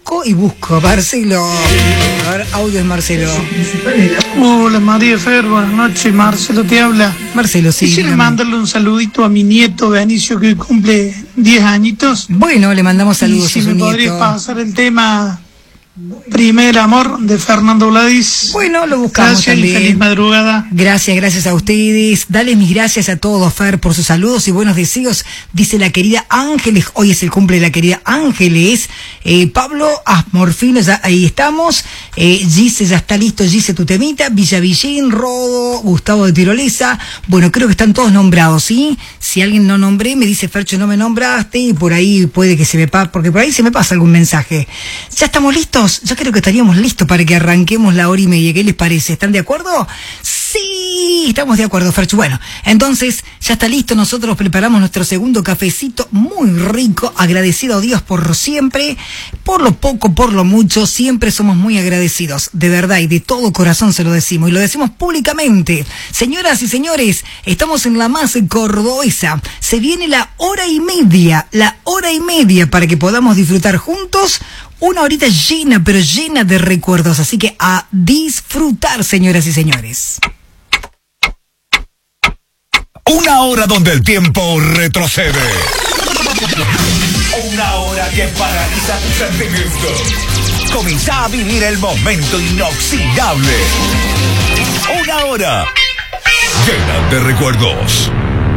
busco y busco. Marcelo. A ver, audio es Marcelo. Hola María Fer, buenas noches, Marcelo te habla. Marcelo, sí. Quisiera dígame. mandarle un saludito a mi nieto Benicio, que hoy cumple 10 añitos. Bueno, le mandamos saludos Y si a su me nieto. podrías pasar el tema Primer Amor de Fernando Vladís. Bueno, lo buscamos Gracias también. y feliz madrugada. Gracias a ustedes. Dale mis gracias a todos, Fer, por sus saludos y buenos deseos. Dice la querida Ángeles, hoy es el cumple de la querida Ángeles. Pablo Asmorfino, ya ahí estamos. Gise, ya está listo, Gise, tu temita. Villavillín, Rodo, Gustavo de Tirolesa. Bueno, creo que están todos nombrados, ¿sí? Si alguien no nombré, me dice, Fercho, no me nombraste, y por ahí puede que se me pase, porque por ahí se me pasa algún mensaje. ¿Ya estamos listos? Yo creo que estaríamos listos para que arranquemos la hora y media. ¿Qué les parece? ¿Están de acuerdo? Sí, estamos de acuerdo, Fercho. Bueno, entonces ya está listo. Nosotros preparamos nuestro segundo cafecito muy rico. Agradecido a Dios por siempre, por lo poco, por lo mucho. Siempre somos muy agradecidos. De verdad y de todo corazón se lo decimos. Y lo decimos públicamente. Señoras y señores, estamos en la más cordobesa. Se viene la hora y media para que podamos disfrutar juntos. Una horita llena, pero llena de recuerdos. Así que a disfrutar, señoras y señores. Una hora donde el tiempo retrocede. Una hora que paraliza tus sentimientos. Comienza a vivir el momento inoxidable. Una hora llena de recuerdos.